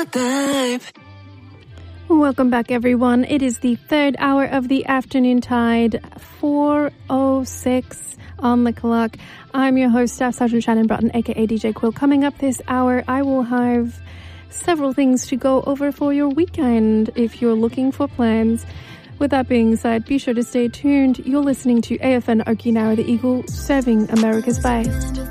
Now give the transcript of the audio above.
Welcome back, everyone. It is the third hour of the afternoon tide, 4:06 on the clock. I'm your host, Staff Sergeant Shannon Broughton, aka DJ Quill. Coming up this hour, I will have several things to go over for your weekend if you're looking for plans. With that being said, be sure to stay tuned. You're listening to AFN Okinawa, the Eagle, serving America's best.